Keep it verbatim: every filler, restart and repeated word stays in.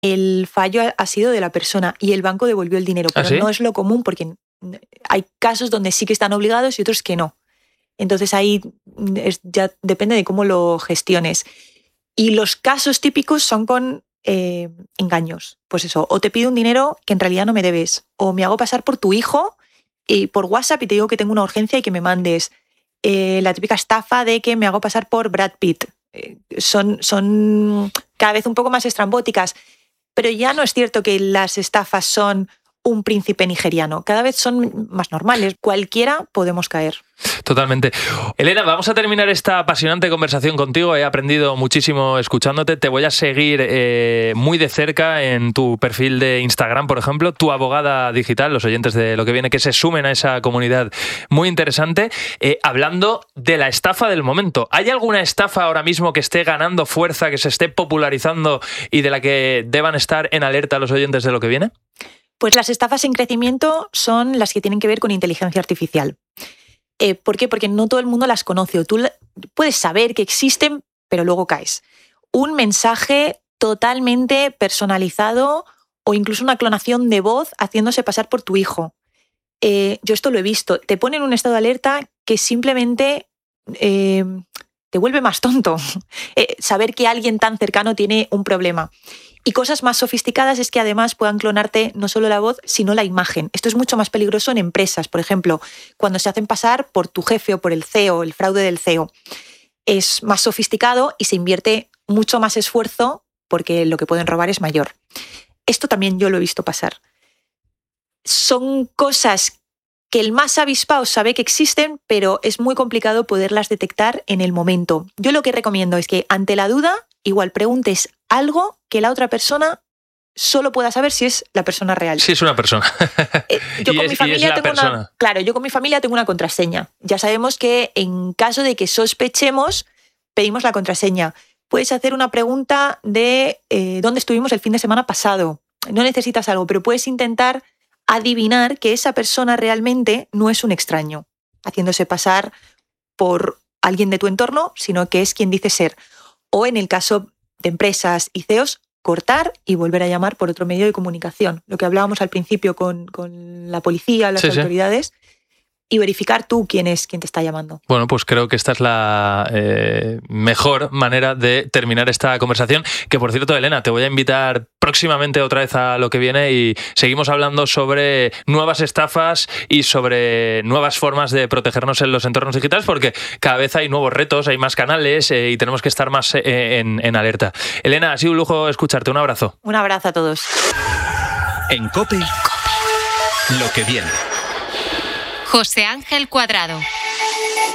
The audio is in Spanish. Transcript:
el fallo ha sido de la persona y el banco devolvió el dinero, pero ¿Ah, sí? no es lo común porque hay casos donde sí que están obligados y otros que no. Entonces ahí es, ya depende de cómo lo gestiones. Y los casos típicos son con eh, engaños. Pues eso, o te pido un dinero que en realidad no me debes, o me hago pasar por tu hijo y por WhatsApp y te digo que tengo una urgencia y que me mandes. Eh, la típica estafa de que me hago pasar por Brad Pitt. Eh, son, son cada vez un poco más estrambóticas, pero ya no es cierto que las estafas son un príncipe nigeriano. Cada vez son más normales. Cualquiera podemos caer. Totalmente. Elena, vamos a terminar esta apasionante conversación contigo. He aprendido muchísimo escuchándote. Te voy a seguir eh, muy de cerca en tu perfil de Instagram, por ejemplo, Tu Abogada Digital, los oyentes de Lo que Viene, que se sumen a esa comunidad muy interesante. Eh, hablando de la estafa del momento, ¿hay alguna estafa ahora mismo que esté ganando fuerza, que se esté popularizando y de la que deban estar en alerta los oyentes de Lo que Viene? Pues las estafas en crecimiento son las que tienen que ver con inteligencia artificial. Eh, ¿Por qué? Porque no todo el mundo las conoce o tú puedes saber que existen, pero luego caes. Un mensaje totalmente personalizado o incluso una clonación de voz haciéndose pasar por tu hijo. Eh, yo esto lo he visto. Te ponen un estado de alerta que simplemente eh, te vuelve más tonto. Eh, saber que alguien tan cercano tiene un problema. Y cosas más sofisticadas es que además puedan clonarte no solo la voz, sino la imagen. Esto es mucho más peligroso en empresas, por ejemplo, cuando se hacen pasar por tu jefe o por el C E O, el fraude del C E O. Es más sofisticado y se invierte mucho más esfuerzo porque lo que pueden robar es mayor. Esto también yo lo he visto pasar. Son cosas que el más avispado sabe que existen, pero es muy complicado poderlas detectar en el momento. Yo lo que recomiendo es que ante la duda, igual preguntes algo que la otra persona solo pueda saber si es la persona real. Sí, es una persona. Eh, yo y con es, mi familia tengo persona. una, claro, yo con mi familia tengo una contraseña. Ya sabemos que en caso de que sospechemos, pedimos la contraseña. Puedes hacer una pregunta de eh, dónde estuvimos el fin de semana pasado. No necesitas algo, pero puedes intentar adivinar que esa persona realmente no es un extraño, haciéndose pasar por alguien de tu entorno, sino que es quien dice ser. O en el caso de empresas y C E Os, cortar y volver a llamar por otro medio de comunicación. Lo que hablábamos al principio con, con la policía, las sí, autoridades, sí. Y verificar tú quién es quien te está llamando. Bueno, pues creo que esta es la eh, mejor manera de terminar esta conversación. Que, por cierto, Elena, te voy a invitar próximamente otra vez a Lo que Viene y seguimos hablando sobre nuevas estafas y sobre nuevas formas de protegernos en los entornos digitales, porque cada vez hay nuevos retos, hay más canales eh, y tenemos que estar más eh, en, en alerta. Elena, ha sido un lujo escucharte. Un abrazo. Un abrazo a todos. En COPE, Lo que Viene. José Ángel Cuadrado.